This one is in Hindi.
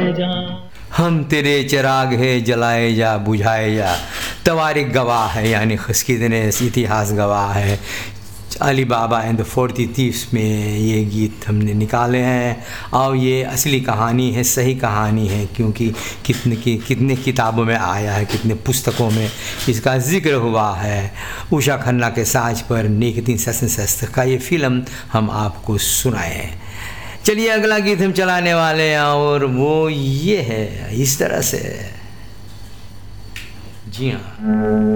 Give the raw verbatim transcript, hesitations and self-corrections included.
जा। हम तेरे चिराग है जलाए जा बुझाए जा, तवारीख गवाह है यानी खसकीदने इतिहास गवाह है। अली बाबा एंड द फोर्टी थीव्स में ये गीत हमने निकाले हैं और ये असली कहानी है, सही कहानी है, क्योंकि कितने की कितने किताबों में आया है, कितने पुस्तकों में इसका जिक्र हुआ है। उषा खन्ना के साज पर नेकती ससन शस्त्र का ये फिल्म हम आपको सुनाए हैं। चलिए अगला गीत हम चलाने वाले हैं और वो ये है इस तरह से। जी हाँ।